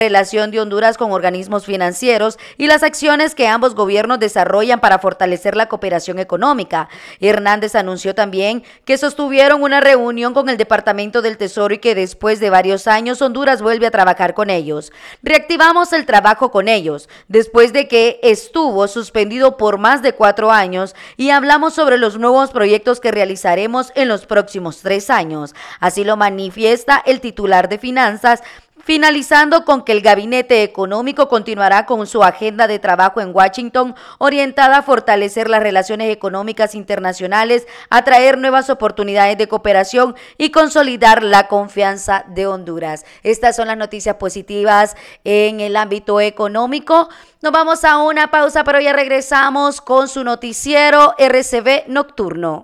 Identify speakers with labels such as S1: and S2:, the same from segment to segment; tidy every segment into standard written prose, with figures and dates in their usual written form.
S1: relación de Honduras con organismos financieros y las acciones que ambos gobiernos desarrollan para fortalecer la cooperación económica. Hernández anunció también que sostuvieron una reunión con el Departamento del Tesoro y que después de varios años Honduras vuelve a trabajar con ellos. Reactivamos el trabajo con ellos después de que estuvo suspendido por más de 4 años y hablamos sobre los nuevos proyectos que realizaremos en los próximos 3 años. Así lo manifiesta el titular de Finanzas, finalizando con que el Gabinete Económico continuará con su agenda de trabajo en Washington, orientada a fortalecer las relaciones económicas internacionales, atraer nuevas oportunidades de cooperación y consolidar la confianza de Honduras. Estas son las noticias positivas en el ámbito económico. Nos vamos a una pausa, pero ya regresamos con su noticiero RCB Nocturno.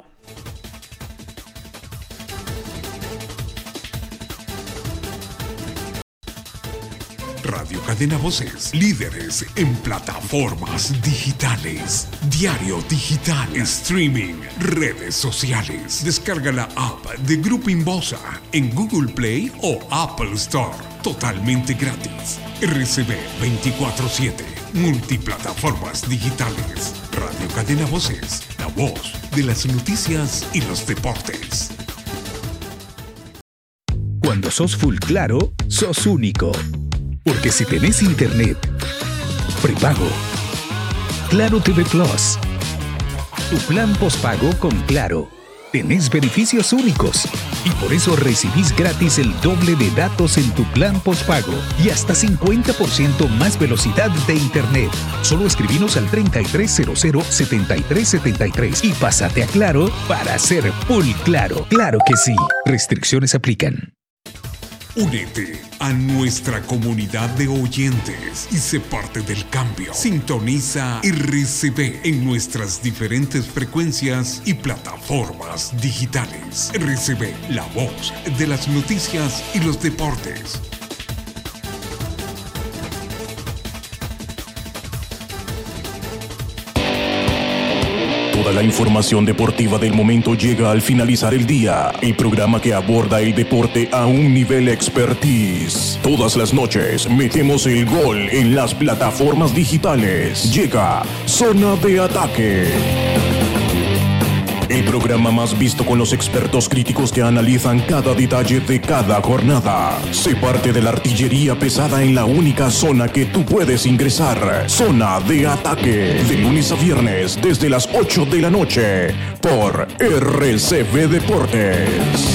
S2: Radio Cadena Voces, líderes en plataformas digitales, diario digital, streaming, redes sociales. Descarga la app de Grupo Inbosa en Google Play o Apple Store, totalmente gratis. RCB 24/7, multiplataformas digitales. Radio Cadena Voces, la voz de las noticias y los deportes.
S3: Cuando sos full claro, sos único. Porque si tenés internet prepago, Claro TV Plus, tu plan postpago con Claro, tenés beneficios únicos y por eso recibís gratis el doble de datos en tu plan postpago y hasta 50% más velocidad de internet. Solo escribinos al 3300-7373 y pásate a Claro para ser full claro. Claro que sí. Restricciones aplican.
S2: Únete a nuestra comunidad de oyentes y sé parte del cambio. Sintoniza RCB en nuestras diferentes frecuencias y plataformas digitales. RCB, la voz de las noticias y los deportes.
S4: Toda la información deportiva del momento llega al finalizar el día. El programa que aborda el deporte a un nivel expertise. Todas las noches metemos el gol en las plataformas digitales. Llega Zona de Ataque. El programa más visto con los expertos críticos que analizan cada detalle de cada jornada. Sé parte de la artillería pesada en la única zona que tú puedes ingresar. Zona de Ataque. De lunes a viernes desde las 8 de la noche por RCB Deportes.